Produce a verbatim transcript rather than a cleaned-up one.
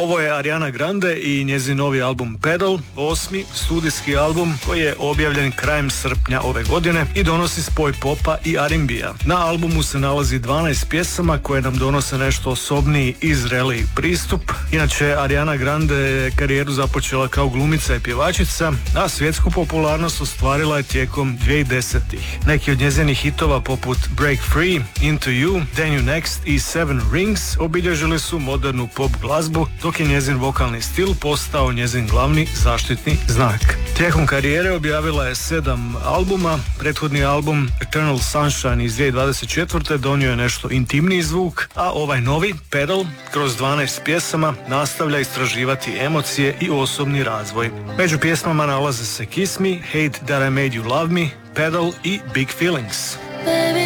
Ovo je Ariana Grande i njezin novi album Pedal, osmi studijski album koji je objavljen krajem srpnja ove godine i donosi spoj popa i ar en bi-a. Na albumu se nalazi dvanaest pjesama koje nam donose nešto osobniji i zreliji pristup. Inače, Ariana Grande je karijeru započela kao glumica i pjevačica, a svjetsku popularnost ostvarila je tijekom dvije tisuće desetih. Neki od njezinih hitova poput Break Free, Into You, Then You Next i Seven Rings obilježili su modernu pop glazbu, dok je njezin vokalni stil postao njezin glavni zaštitni znak. Tijekom karijere objavila je sedam albuma. Prethodni album Eternal Sunshine iz dvije tisuće dvadeset četvrte donio je nešto intimniji zvuk, a ovaj novi Pedal kroz dvanaest pjesama nastavlja istraživati emocije i osobni razvoj. Među pjesmama nalaze se Kiss Me, Hate That I Made You Love Me, Pedal i Big Feelings.